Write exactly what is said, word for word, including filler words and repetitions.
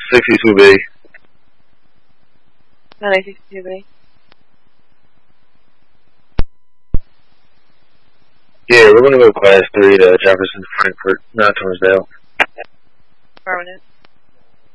sixty-two B. nine sixty-two B. Yeah, we're gonna go class three to Jefferson, Frankfurt, not Torresdale. Affirmative.